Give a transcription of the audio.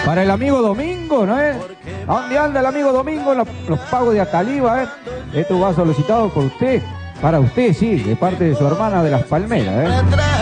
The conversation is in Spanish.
Para el amigo Domingo, ¿no es? ¿A dónde anda el amigo Domingo? Los pagos de Acaliva, ¿eh? Esto va solicitado por usted, para usted, sí, de parte de su hermana de Las Palmeras, ¿eh?